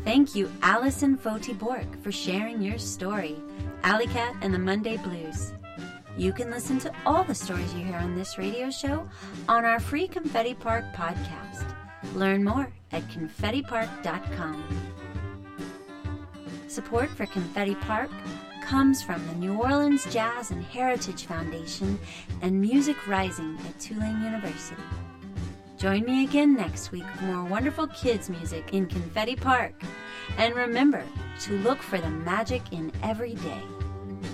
Thank you, Allison Foti-Bork, for sharing your story, Alley Cat and the Monday Blues. You can listen to all the stories you hear on this radio show on our free Confetti Park podcast. Learn more at confettipark.com. Support for Confetti Park comes from the New Orleans Jazz and Heritage Foundation and Music Rising at Tulane University. Join me again next week for more wonderful kids' music in Confetti Park. And remember to look for the magic in every day.